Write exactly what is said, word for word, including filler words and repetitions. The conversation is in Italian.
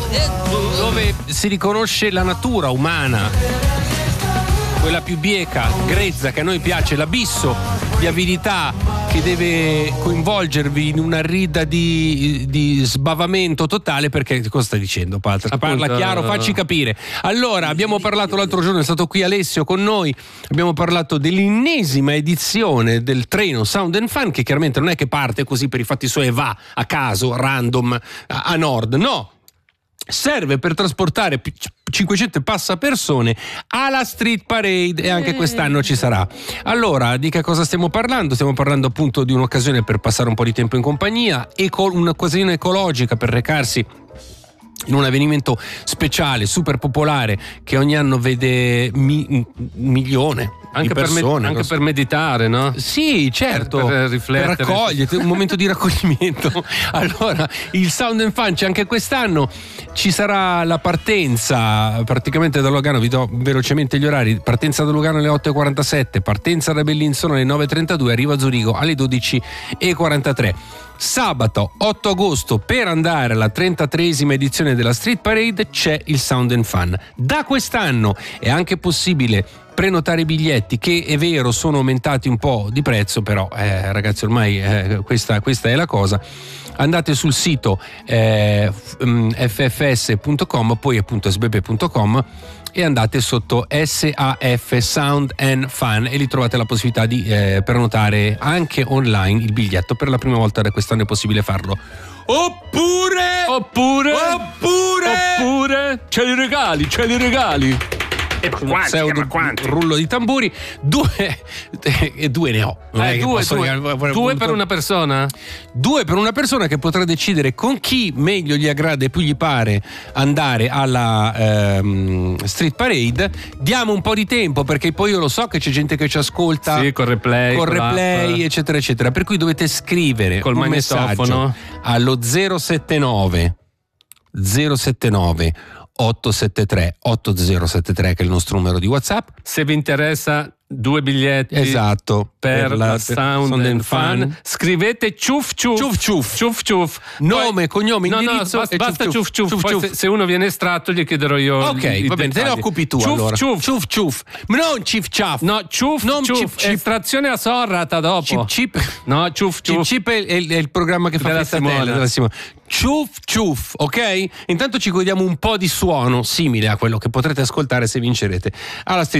dove si riconosce la natura umana, quella più bieca, grezza, che a noi piace, l'abisso di avidità che deve coinvolgervi in una rida di, di sbavamento totale. Perché cosa stai dicendo, Patrick? Parla chiaro, facci capire. Allora, abbiamo parlato l'altro giorno, è stato qui Alessio con noi, abbiamo parlato dell'ennesima edizione del treno Sound and Fun, che chiaramente non è che parte così per i fatti suoi e va a caso, random, a, a nord, no. Serve per trasportare cinquecento passa persone alla Street Parade, e anche quest'anno ci sarà. Allora, di che cosa stiamo parlando? Stiamo parlando appunto di un'occasione per passare un po' di tempo in compagnia, eco- un'occasione ecologica per recarsi in un avvenimento speciale, super popolare, che ogni anno vede mi- un milione anche, di per, persone, med- anche per meditare, no? Sì, certo, per riflettere, per raccogliere, un momento di raccoglimento. Allora, il Sound and Fun c'è anche quest'anno, ci sarà la partenza praticamente da Lugano, vi do velocemente gli orari: partenza da Lugano alle otto e quarantasette, partenza da Bellinzona alle nove e trentadue, arrivo a Zurigo alle dodici e quarantatré. Sabato otto agosto, per andare alla trentatreesima edizione della Street Parade, c'è il Sound and Fun. Da quest'anno è anche possibile prenotare i biglietti, che è vero sono aumentati un po' di prezzo, però eh, ragazzi ormai eh, questa, questa è la cosa. Andate sul sito eh, f f s punto com, poi appunto s b b punto com, e andate sotto S A F Sound and Fun e lì trovate la possibilità di eh, prenotare anche online il biglietto. Per la prima volta da quest'anno è possibile farlo. Oppure Oppure Oppure Oppure c'è i regali, c'è i regali. E quanti, un quanti? Rullo di tamburi. Due e due ne ho. Eh, due, due, due per una persona? Due per una persona, che potrà decidere con chi meglio gli aggrada e più gli pare andare alla ehm, Street Parade. Diamo un po' di tempo, perché poi io lo so che c'è gente che ci ascolta, sì, con replay, con con replay eccetera eccetera, per cui dovete scrivere col un messaggio allo zero sette nove zero sette nove otto sette tre otto zero sette tre, che è il nostro numero di WhatsApp. Se vi interessa due biglietti, esatto, per, per la, la Sound, Sound and Fun, fun. Scrivete ciuf ciuf ciuf ciuf, ciuf, ciuf. nome, poi, cognome, no, indirizzo, no, basta, basta ciuf ciuf, ciuf, ciuf, ciuf. ciuf. Se, se uno viene estratto gli chiederò io. Ok, va bene, te ne occupi tu. Ciuf, allora ciuf ciuf ciuf, ma non cif ciaf, no, ciuf non ciuf, cif, cif. estrazione a sorrata dopo. Cip cip, no, ciuf ciuf, cip cip è, è, è il programma che fa della Simone, della Simone. Ciuf ciuf, ok? Intanto ci godiamo un po' di suono simile a quello che potrete ascoltare se vincerete alla